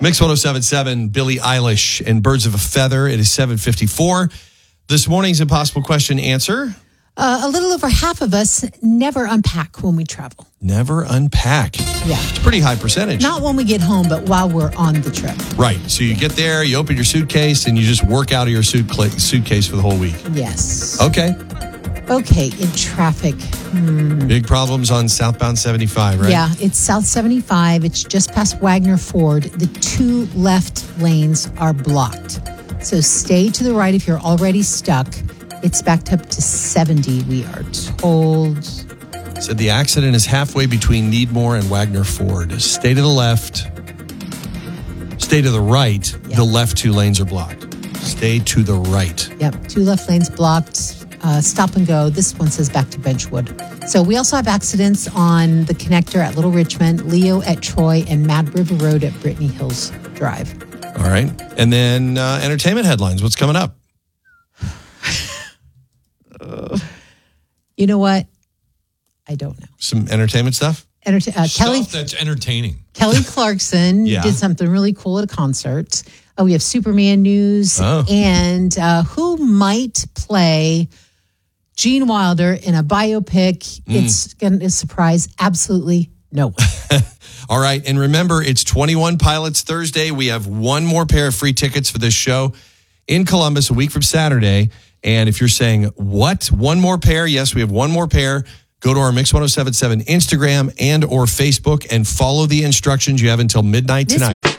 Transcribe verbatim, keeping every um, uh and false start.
Mix one oh seven point seven, Billie Eilish and Birds of a Feather. It is seven fifty-four. This morning's impossible question answer. Uh, a little over half of us never unpack when we travel. Never unpack. Yeah. It's a pretty high percentage. Not when we get home, but while we're on the trip. Right. So you get there, you open your suitcase, and you just work out of your suit suitcase for the whole week. Yes. Okay. Okay, in traffic. Hmm. Big problems on southbound seventy-five, right? Yeah, it's South seventy-five. It's just past Wagner Ford. The two left lanes are blocked. So stay to the right if you're already stuck. It's backed up to seventy, we are told. Said the accident is halfway between Needmore and Wagner Ford. Stay to the left. Stay to the right. Yep. The left two lanes are blocked. Stay to the right. Yep, two left lanes blocked. Uh, stop and go. This one says back to Benchwood. So we also have accidents on the connector at Little Richmond, Leo at Troy, and Mad River Road at Brittany Hills Drive. All right. And then uh, entertainment headlines. What's coming up? uh, you know what? I don't know. Some entertainment stuff? Enter- uh, Stuff Kelly, that's entertaining. Kelly Clarkson Yeah. did something really cool at a concert. Uh, we have Superman news. Oh. And uh, who might play Gene Wilder in a biopic? Mm. It's going to surprise absolutely no one. All right. And remember, it's twenty-one Pilots Thursday. We have one more pair of free tickets for this show in Columbus a week from Saturday. And if you're saying, what? One more pair? Yes, we have one more pair. Go to our Mix one oh seven point seven Instagram and or Facebook and follow the instructions. You have until midnight tonight. This-